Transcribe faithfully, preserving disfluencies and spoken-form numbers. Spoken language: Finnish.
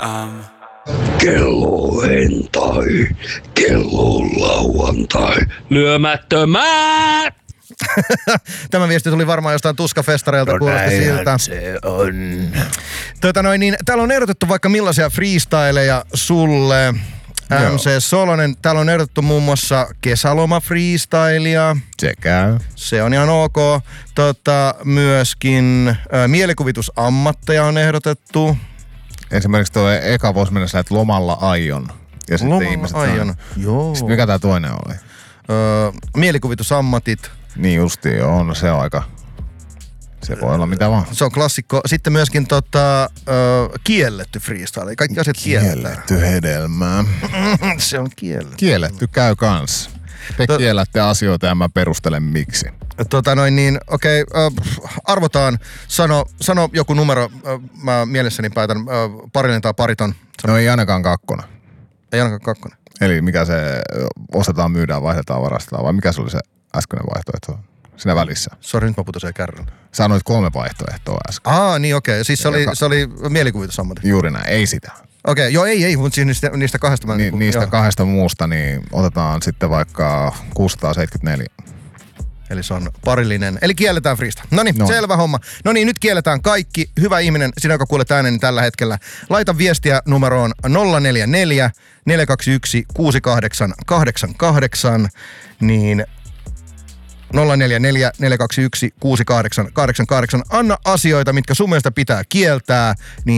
M. Kello hentai, kello lauantai. Lyömättömät! Tämä viesti tuli varmaan jostain tuskafestareilta, No kuulosti siltä. se on. Tota noin, niin, täällä on ehdotettu vaikka millaisia freestyleja sulle. M C Solonen, täällä on ehdotettu muun muassa kesäloma freestylia. Se käy. Se on ihan ok. Tota, myöskin ä, mielikuvitusammatteja on ehdotettu. Esimerkiksi tuo eka voisi mennä sillä, että lomalla aion. Ja sitten Lomalla ihmiset aion. sanoo- Joo. Sitten mikä tää toinen oli? Öö, mielikuvitusammatit. Niin justiin, joo, no se on aika... Se voi olla mitä vaan. Se on klassikko. Sitten myöskin tota, öö, kielletty freestyle. Kaikki asiat kielletään. Kielletty hedelmää. Se on kielletty. Kielletty käy kans. Te To- kiellätte asioita ja mä perustelen miksi. Tota noin niin, okei, okay, arvotaan. Sano, sano joku numero. Ö, mä mielessäni päätän ö, parinen tai pariton. Sano, No ei ainakaan kakkona. ei ainakaan kakkonen. Eli mikä se ostetaan, myydään, vaihdetaan, varastetaan, vai mikä se oli se äskeinen vaihtoehto siinä välissä? Sori, nyt mä putosin kärryn. Sanoit kolme vaihtoehtoa äsken. Aa, niin okei. Okay. Siis se oli, Joka- se oli mielikuvitusammatit. Juuri näin, ei sitä. Okei, okay, joo, ei, ei, mutta siis niistä, niistä kahdesta mä... Ni, niinku- niistä joo. kahdesta muusta, niin otetaan sitten vaikka kuusisataaseitsemänkymmentäneljä. Eli se on parillinen. Eli kielletään freestyle. Noniin, Noin. selvä homma. No niin, nyt kielletään kaikki. Hyvä ihminen, sinä joka kuulet ääneni tällä hetkellä. Laita viestiä numeroon nolla neljä neljä, neljä kaksi yksi, kuusi kahdeksan kahdeksan kahdeksan, niin nolla neljä neljä, neljä kaksi yksi, kuusi kahdeksan kahdeksan kahdeksan. Anna asioita, mitkä sun mielestä pitää kieltää, niin